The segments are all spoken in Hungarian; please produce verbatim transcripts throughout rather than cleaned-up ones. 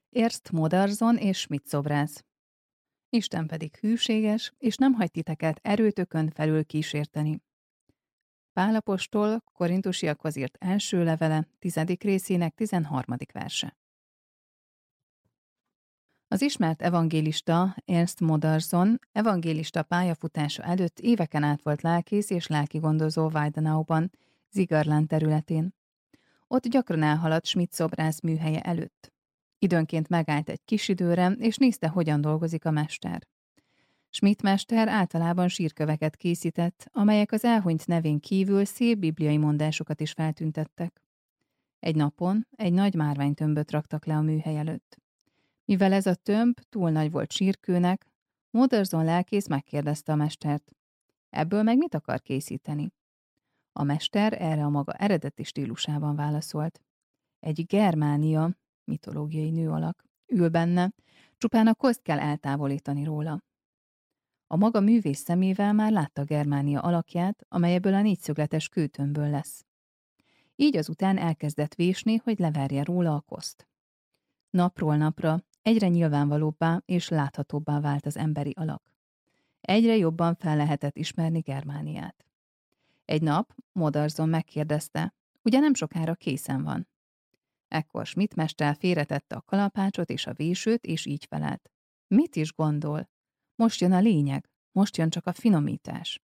Ernst Modersohn és Schmidt szobrász. Isten pedig hűséges, és nem hagy titeket erőtökön felül kísérteni. Pál apostol Korintusiakhoz írt első levele, tizedik részének tizenharmadik verse. Az ismert evangélista Ernst Modersohn evangélista pályafutása előtt éveken át volt lelkész és lelkigondozó Weidenauban, Zigarland területén. Ott gyakran elhaladt Schmidt szobrász műhelye előtt. Időnként megállt egy kis időre, és nézte, hogyan dolgozik a mester. Schmidt mester általában sírköveket készített, amelyek az elhunyt nevén kívül szép bibliai mondásokat is feltüntettek. Egy napon egy nagy márványtömböt raktak le a műhely előtt. Mivel ez a tömb túl nagy volt sírkőnek, Modersohn lelkész megkérdezte a mestert, ebből meg mit akar készíteni? A mester erre a maga eredeti stílusában válaszolt. Egy Germánia, mitológiai nőalak, ül benne, csupán a koszt kell eltávolítani róla. A maga művész szemével már látta Germánia alakját, amely ebből a négyszögletes kőtömbből lesz. Így azután elkezdett vésni, hogy leverje róla a koszt. Napról napra egyre nyilvánvalóbbá és láthatóbbá vált az emberi alak. Egyre jobban fel lehetett ismerni Germániát. Egy nap Modersohn megkérdezte, ugye nem sokára készen van. Ekkor Schmidt mester félretette a kalapácsot és a vésőt, és így felelt. Mit is gondol? Most jön a lényeg, most jön csak a finomítás.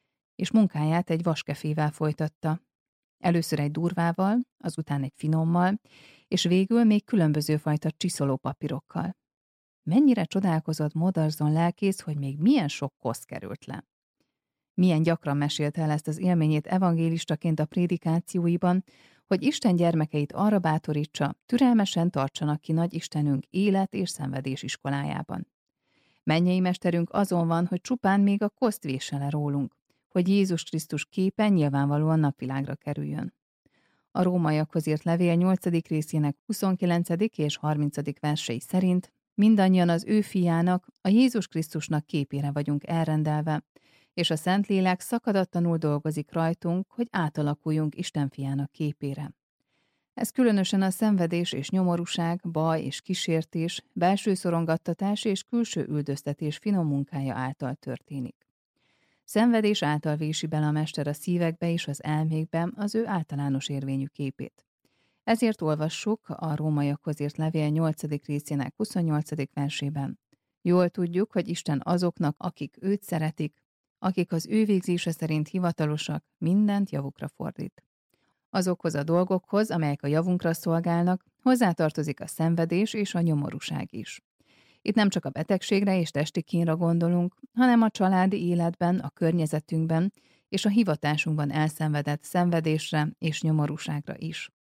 És munkáját egy vaskefével folytatta. Először egy durvával, azután egy finommal, és végül még különböző fajta csiszoló papírokkal. Mennyire csodálkozott Modersohn lelkész, hogy még milyen sok kosz került le. Milyen gyakran mesélte el ezt az élményét evangélistaként a prédikációiban, hogy Isten gyermekeit arra bátorítsa, türelmesen tartsanak ki nagy Istenünk élet és szenvedés iskolájában. Mennyei mesterünk azon van, hogy csupán még a koszt vésse le rólunk, hogy Jézus Krisztus képe nyilvánvalóan napvilágra kerüljön. A rómaiakhoz írt levél nyolcadik részének huszonkilencedik és harmincadik versei szerint mindannyian az ő fiának, a Jézus Krisztusnak képére vagyunk elrendelve, és a Szentlélek szakadatlanul dolgozik rajtunk, hogy átalakuljunk Isten fiának képére. Ez különösen a szenvedés és nyomorúság, baj és kísértés, belső szorongattatás és külső üldöztetés finom munkája által történik. Szenvedés által vési bele a mester a szívekbe és az elmékbe az ő általános érvényű képét. Ezért olvassuk a rómaiakhoz írt levél nyolcadik részének huszonnyolcadik versében. Jól tudjuk, hogy Isten azoknak, akik őt szeretik, akik az ő végzése szerint hivatalosak, mindent javukra fordít. Azokhoz a dolgokhoz, amelyek a javunkra szolgálnak, hozzátartozik a szenvedés és a nyomorúság is. Itt nem csak a betegségre és testi kínra gondolunk, hanem a családi életben, a környezetünkben és a hivatásunkban elszenvedett szenvedésre és nyomorúságra is.